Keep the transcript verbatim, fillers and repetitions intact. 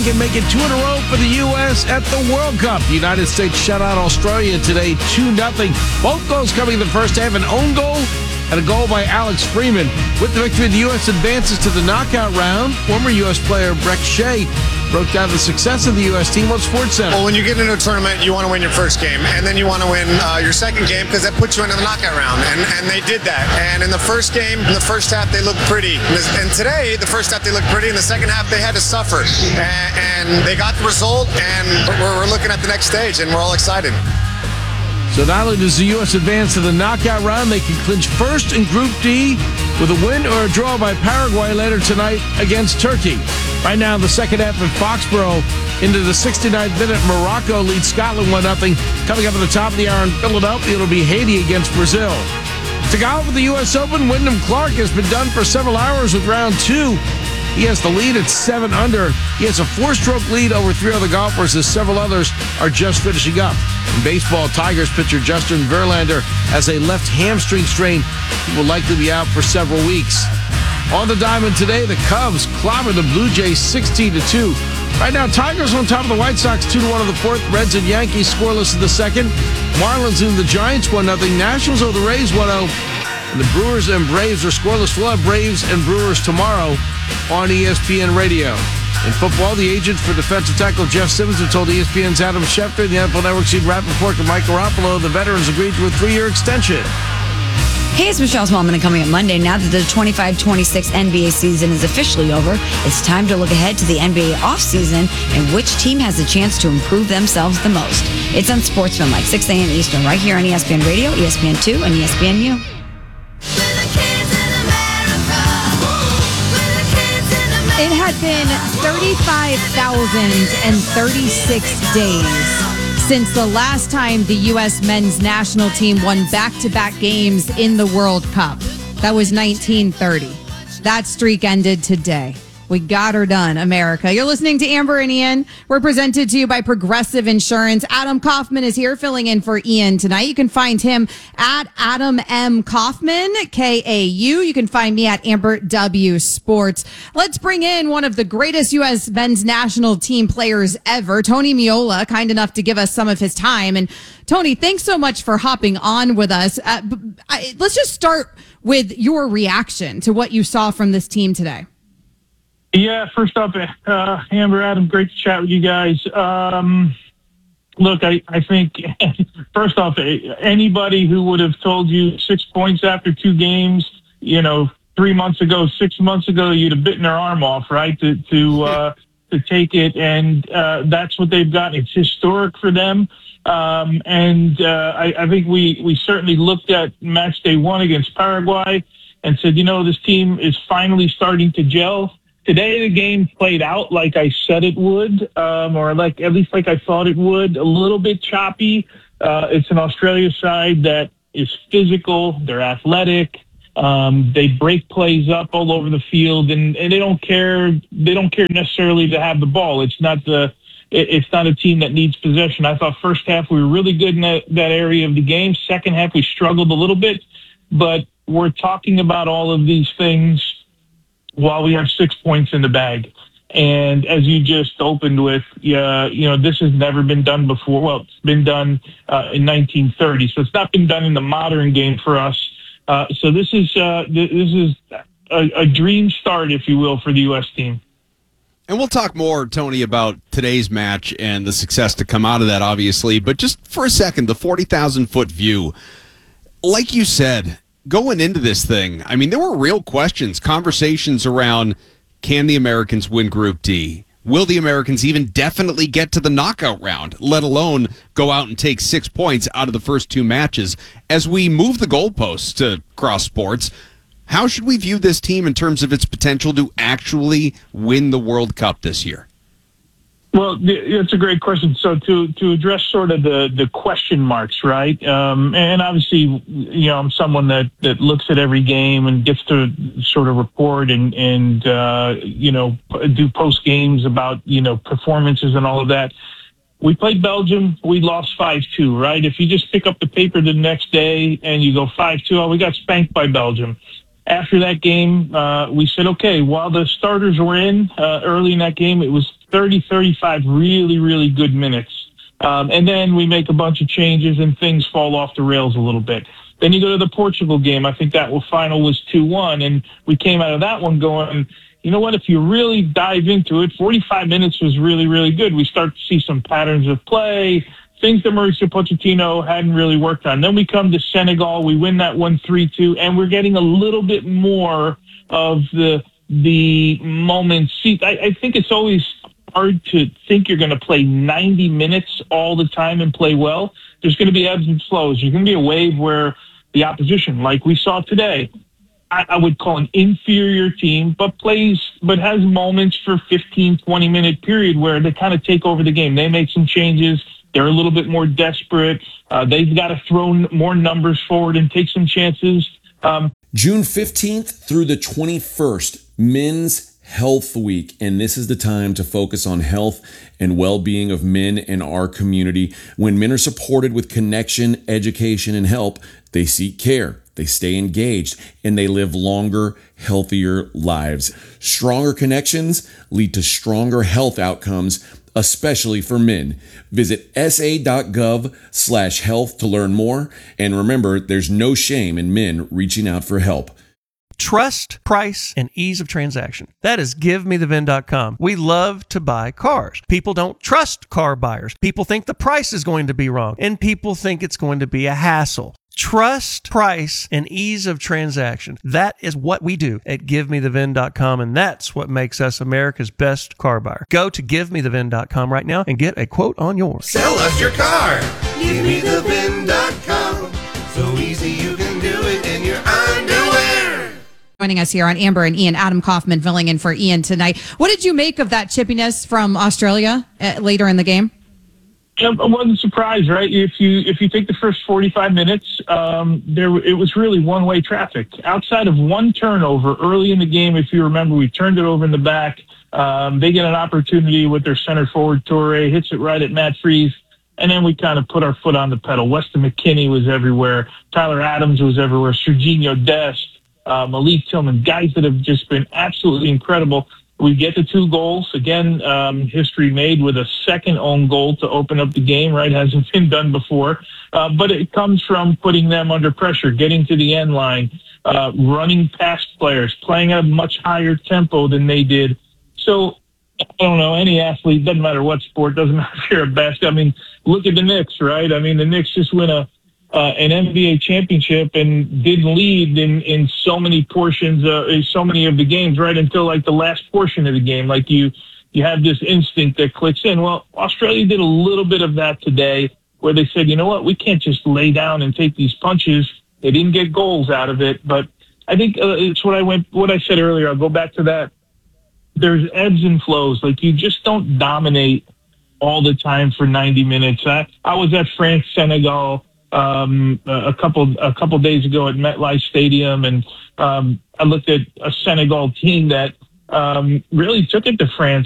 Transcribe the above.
streak and make it two in a row for the U S at the World Cup. The United States shut out Australia today two nothing. Both goals coming in the first half, an own goal and a goal by Alex Freeman. With the victory, the U S advances to the knockout round. Former U S player Brek Shea broke down the success of the U S team on SportsCenter. Well, when you get into a tournament, you want to win your first game, and then you want to win uh, your second game because that puts you into the knockout round, and, and they did that. And in the first game, in the first half, they looked pretty. And today, the first half, they looked pretty. In the second half, they had to suffer. And, and they got the result, and we're, we're looking at the next stage, and we're all excited. So not only does the U S advance to the knockout round, they can clinch first in Group D with a win or a draw by Paraguay later tonight against Turkey. Right now, the second half in Foxborough, into the sixty-ninth minute, Morocco leads Scotland one nothing. Coming up at the top of the hour in Philadelphia, it'll be Haiti against Brazil. To golf with the U S Open, Wyndham Clark has been done for several hours with round two. He has the lead at seven under. He has a four-stroke lead over three other golfers as several others are just finishing up. In baseball, Tigers pitcher Justin Verlander has a left hamstring strain. He will likely be out for several weeks. On the diamond today, the Cubs clobber the Blue Jays sixteen to two. Right now, Tigers on top of the White Sox two to one in the fourth. Reds and Yankees scoreless in the second. Marlins and the Giants one nothing. Nationals over the Rays one oh. And the Brewers and Braves are scoreless. We'll have Braves and Brewers tomorrow on E S P N Radio. In football, the agents for defensive tackle Jeff Simmons have told E S P N's Adam Schefter and the N F L Network's Ian Rappaport and Mike Garoppolo the veterans agreed to a three-year extension. Hey, it's Michelle Smallman and coming up Monday. Now that the twenty-five twenty-six N B A season is officially over, it's time to look ahead to the N B A offseason and which team has a chance to improve themselves the most. It's on Sportsman, like six a.m. Eastern, right here on E S P N Radio, E S P N two, and E S P N U. It had been thirty-five thousand thirty-six days since the last time the U S men's national team won back-to-back games in the World Cup. That was nineteen thirty. That streak ended today. We got her done, America. You're listening to Amber and Ian. We're presented to you by Progressive Insurance. Adam Kaufman is here filling in for Ian tonight. You can find him at Adam M. Kaufman, K A U. You can find me at Amber W. Sports. Let's bring in one of the greatest U S men's national team players ever, Tony Meola, kind enough to give us some of his time. And Tony, thanks so much for hopping on with us. Uh, I, let's just start with your reaction to what you saw from this team today. Yeah, first off, uh, Amber, Adam, great to chat with you guys. Um, look, I, I think, first off, anybody who would have told you six points after two games, you know, three months ago, six months ago, you'd have bitten their arm off, right, to to, uh, to take it. And uh, that's what they've got. It's historic for them. Um, and uh, I, I think we, we certainly looked at match day one against Paraguay and said, you know, this team is finally starting to gel. Today, the game played out like I said it would, um, or like at least like I thought it would. A little bit choppy. Uh, it's an Australia side that is physical. They're athletic. Um, they break plays up all over the field, and, and they don't care. They don't care necessarily to have the ball. It's not the. It, it's not a team that needs possession. I thought first half we were really good in that, that area of the game. Second half we struggled a little bit, but we're talking about all of these things while we have six points in the bag. And as you just opened with, uh, you know, this has never been done before. Well, it's been done uh, in nineteen thirty, so it's not been done in the modern game for us. Uh, so this is uh, this is a, a dream start, if you will, for the U S team. And we'll talk more, Tony, about today's match and the success to come out of that, obviously. But just for a second, the forty thousand foot view, like you said, going into this thing, I mean, there were real questions, conversations around, can the Americans win Group D? Will the Americans even definitely get to the knockout round, let alone go out and take six points out of the first two matches? As we move the goalposts to cross sports, how should we view this team in terms of its potential to actually win the World Cup this year? Well, it's a great question. So to, to address sort of the, the question marks, right? Um, and obviously, you know, I'm someone that, that looks at every game and gets to sort of report and, and uh, you know, do post games about, you know, performances and all of that. We played Belgium. We lost five two, right? If you just pick up the paper the next day and you go five two, oh, we got spanked by Belgium. after that game, uh, we said, okay, while the starters were in uh, early in that game, it was thirty, thirty-five really, really good minutes. Um, and then we make a bunch of changes and things fall off the rails a little bit. Then you go to the Portugal game. I think that final was two one, and we came out of that one going, you know what, if you really dive into it, forty-five minutes was really, really good. We start to see some patterns of play, things that Mauricio Pochettino hadn't really worked on. Then we come to Senegal. We win that one three two, and we're getting a little bit more of the the moments. See, I, I think it's always hard to think you're going to play ninety minutes all the time and play well. There's going to be ebbs and flows. There's going to be a wave where the opposition, like we saw today, I, I would call an inferior team, but plays, but has moments for fifteen, twenty minute period where they kind of take over the game. They make some changes. They're a little bit more desperate. Uh, they've got to throw n- more numbers forward and take some chances. Um, June fifteenth through the twenty-first, Men's Health Week, and this is the time to focus on health and well-being of men in our community. When men are supported with connection, education, and help, they seek care, they stay engaged, and they live longer, healthier lives. Stronger connections lead to stronger health outcomes, especially for men. Visit sa.gov slash health to learn more. And remember, there's no shame in men reaching out for help. Trust, price, and ease of transaction. That is give me the V I N dot com. We love to buy cars. People don't trust car buyers. People think the price is going to be wrong, and people think it's going to be a hassle. Trust, price, and ease of transaction. That is what we do at give me the V I N dot com, and that's what makes us America's best car buyer. Go to give me the V I N dot com right now and get a quote on yours. Sell us your car. give me the V I N dot com. So easy you can do it in your underwear. Joining us here on Amber and Ian, Adam Kaufman filling in for Ian tonight. What did you make of that chippiness from Australia uh, later in the game? I wasn't surprised, right? If you if you take the first forty-five minutes, um, there it was really one-way traffic. Outside of one turnover early in the game, if you remember, we turned it over in the back. Um, they get an opportunity with their center forward, Toure, hits it right at Matt Freese, and then we kind of put our foot on the pedal. Weston McKennie was everywhere. Tyler Adams was everywhere. Serginho Dest, uh, Malik Tillman, guys that have just been absolutely incredible. We get the two goals. Again, um, history made with a second own goal to open up the game, right? Hasn't been done before. Uh, but it comes from putting them under pressure, getting to the end line, uh, running past players, playing at a much higher tempo than they did. So, I don't know, any athlete, doesn't matter what sport, doesn't matter if you're a best. I mean, look at the Knicks, right? I mean, the Knicks just win a Uh, an N B A championship and didn't lead in, in so many portions, uh, in so many of the games, right until like the last portion of the game. Like you, you have this instinct that clicks in. Well, Australia did a little bit of that today where they said, you know what, we can't just lay down and take these punches. They didn't get goals out of it, but I think uh, it's what I went, what I said earlier. I'll go back to that. There's ebbs and flows. Like you just don't dominate all the time for ninety minutes. I, I was at France, Senegal, um a couple a couple days ago at MetLife Stadium, and um I looked at a Senegal team that um really took it to France